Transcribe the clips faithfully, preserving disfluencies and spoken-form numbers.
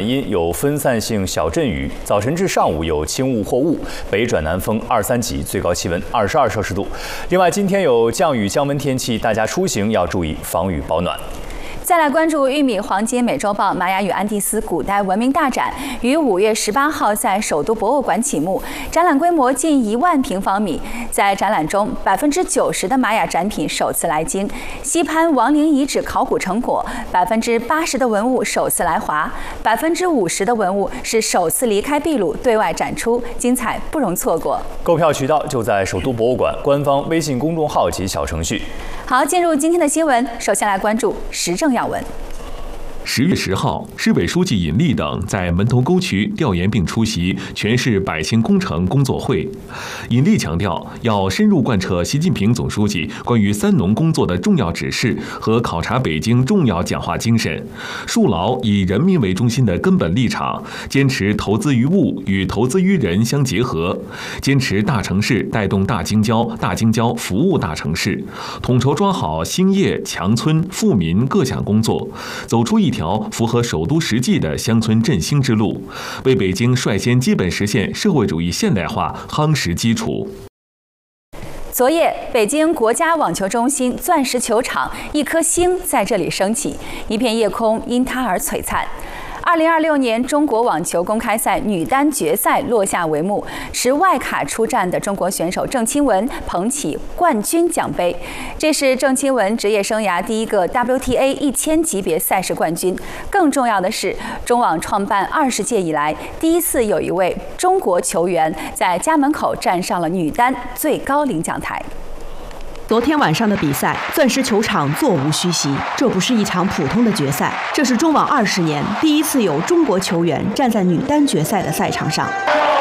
阴，有分散性小阵雨，早晨至上午有轻雾或雾，北转南风二三级，最高气温二十二摄氏度。另外，今天有降雨降温天气，大家出行要注意防雨保暖。 再来关注玉米黄金美洲豹玛雅与安第斯古代文明大展，于五月十八号在首都博物馆启幕，展览规模近一万平方米。在展览中，百分之九十的玛雅展品首次来京，西潘王陵遗址考古成果，百分之八十的文物首次来华，百分之五十的文物是首次离开秘鲁对外展出，精彩不容错过。 购票渠道就在首都博物馆官方微信公众号及小程序。 好，进入今天的新闻，首先来关注时政要闻。 十月十号，市委书记尹力等在门头沟区调研并出席全市百姓工程工作会。尹力强调，要深入贯彻习近平总书记关于“三农”工作的重要指示和考察北京重要讲话精神，树牢以人民为中心的根本立场，坚持投资于物与投资于人相结合，坚持大城市带动大京郊，大京郊服务大城市，统筹抓好兴业、强村、富民各项工作，走出一条 条符合首都实际的乡村振兴之路，为北京率先基本实现社会主义现代化夯实基础。 昨夜，北京国家网球中心钻石球场一颗星在这里升起，一片夜空因它而璀璨。 二零二六年中国网球公开赛女单决赛落下帷幕，持外卡出战的中国选手郑钦文捧起冠军奖杯，这是郑钦文职业生涯第一个 W T A 一千级别赛事冠军。更重要的是，中网创办二十届以来，第一次有一位中国球员在家门口站上了女单最高领奖台。 昨天晚上的比赛，钻石球场座无虚席。这不是一场普通的决赛，这是中网二十年第一次有中国球员站在女单决赛的赛场上。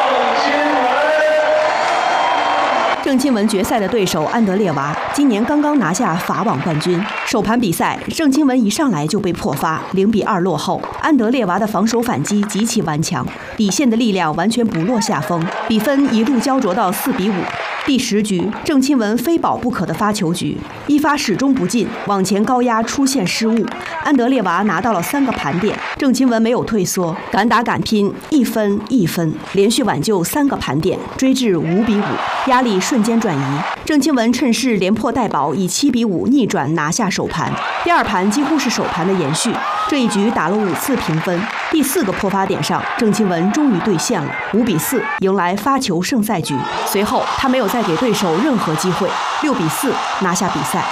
郑钦文决赛的对手安德烈娃，今年刚刚拿下法网冠军。首盘比赛，郑钦文一上来就被破发，零比二落后。安德烈娃的防守反击极其顽强，底线的力量完全不落下风，比分一度焦灼到四比五。 第十局，郑钦文非保不可的发球局，一发始终不进，往前高压出现失误，安德烈娃拿到了三个盘点，郑钦文没有退缩，敢打敢拼，一分一分，连续挽救三个盘点，追至五比五，压力瞬间转移。郑钦文趁势连破带保，以七比五逆转拿下首盘。第二盘几乎是首盘的延续，这一局打了五次平分，第四个破发点上，郑钦文终于兑现了五比四，迎来发球胜赛局。随后他没有再给对手任何机会，六比四拿下比赛。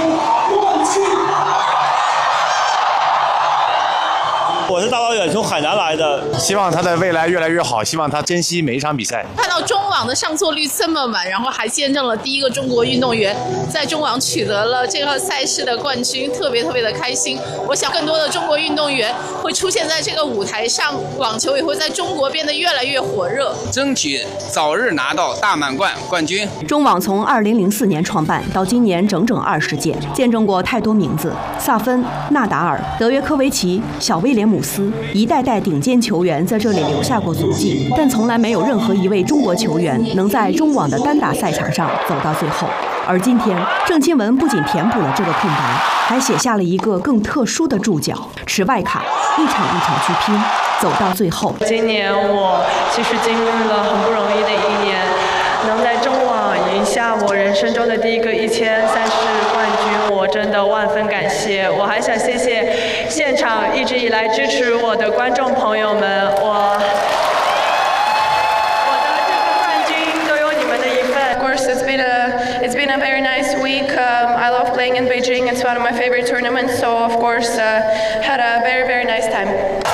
我是大老远从海南来的， 希望他的未来越来越好，希望他珍惜每一场比赛。 看到中网的上座率这么满，然后还见证了第一个中国运动员在中网取得了这个赛事的冠军，特别特别的开心。我想更多的中国运动员会出现在这个舞台上，网球也会在中国变得越来越火热， 争取早日拿到大满贯冠军。 中网从二零零四年创办到今年整整二十届，见证过太多名字：萨芬、纳达尔、德约科维奇、小威廉姆斯，一代代顶尖球员在这里留下过足迹，但从来没有任何一位中国球员能在中网的单打赛场上走到最后。而今天，郑钦文不仅填补了这个空白，还写下了一个更特殊的注脚：持外卡，一场一场去拼，走到最后。 今年我其实经历了很不容易的一年，能在中网赢下我人生中的第一个一千赛事冠军，我真的万分感谢。我还想谢谢现场一直以来支持我的观众朋友们，我。 It's been a it's been a very nice week. Um, I love playing in Beijing. It's one of my favorite tournaments. So of course, uh, had a very very nice time.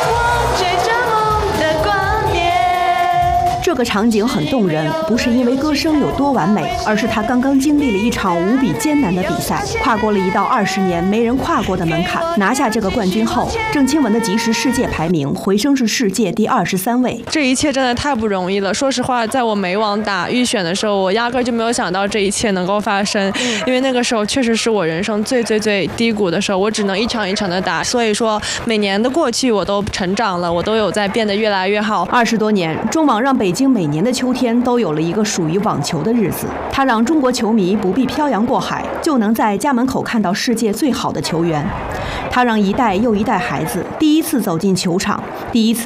这个场景很动人，不是因为歌声有多完美，而是他刚刚经历了一场无比艰难的比赛，跨过了一道二十年没人跨过的门槛。拿下这个冠军后，郑钦文的即时世界排名回升至世界第二十三位。 这一切真的太不容易了。说实话，在我美网打预选的时候，我压根就没有想到这一切能够发生，因为那个时候确实是我人生最最最低谷的时候，我只能一场一场的打。所以说，每年的过去，我都成长了，我都有在变得越来越好。 二十多年，中网让北京每年的秋天都有了一个属于网球的日子，它让中国球迷不必漂洋过海，就能在家门口看到世界最好的球员。它让一代又一代孩子第一次走进球场，第一次